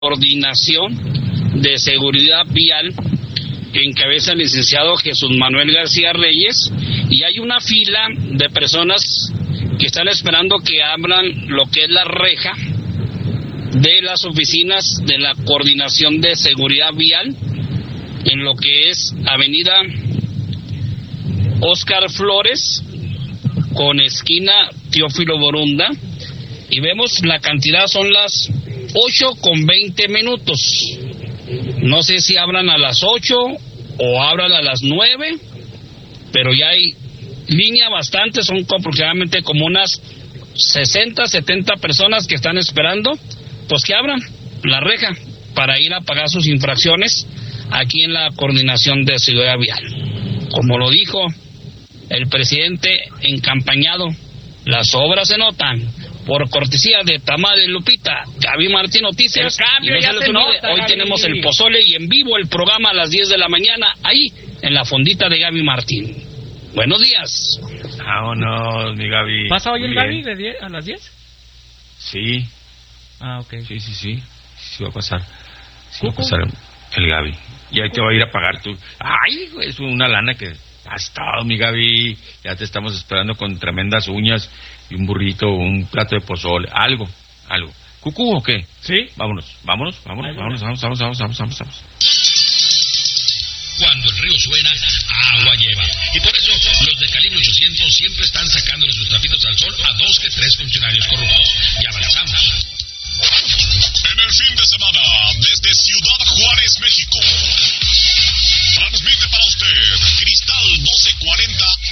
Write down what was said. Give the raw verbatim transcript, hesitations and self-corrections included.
Coordinación de Seguridad Vial que encabeza el licenciado Jesús Manuel García Reyes, y hay una fila de personas que están esperando que abran lo que es la reja de las oficinas de la Coordinación de Seguridad Vial en lo que es Avenida Óscar Flores con esquina Teófilo Borunda, y vemos la cantidad, son las ocho con veinte minutos. No sé si abran a las ocho o abran a las nueve, pero ya hay línea bastante, son aproximadamente como unas sesenta, setenta personas que están esperando, pues que abran la reja para ir a pagar sus infracciones aquí en la Coordinación de Seguridad Vial. Como lo dijo el presidente encampañado, las obras se notan. Por cortesía de Tamales Lupita, Gaby Martín Noticias. El cambio ya se nota, hoy Gaby. Tenemos el pozole y en vivo el programa a las diez de la mañana, ahí en la fondita de Gaby Martín. Buenos días. Vámonos, mi Gaby. ¿Pasa hoy Muy el bien. Gaby de diez, a las diez? Sí. Ah, ok. Sí, sí, sí. Sí va a pasar. Sí va a ¿Cucu? pasar el Gaby. Y ahí te va a ir a pagar tu... Ay, güey, es una lana que has estado, mi Gaby. Ya te estamos esperando con tremendas uñas y un burrito, un plato de pozole, algo, algo. ¿Cucú o qué? Sí. Vámonos, vámonos, vámonos, Ahí vámonos, vamos, vamos, vamos, vamos, vamos, vamos. Cuando el río suena, agua lleva. Y por eso los de calibre ochocientos siempre están sacándole sus trapitos al sol a dos que tres funcionarios corruptos. Ya avanzamos. En el fin de semana, desde Ciudad Juárez, México, transmite para usted Cristal doce cuarenta